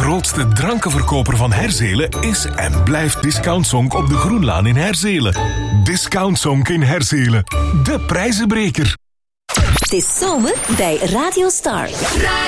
grootste drankenverkoper van Herzelen is en blijft Discount Zonk op de Groenlaan in Herzelen. Discount Zonk in Herzelen. De prijzenbreker. Het is zomer bij Radio Star.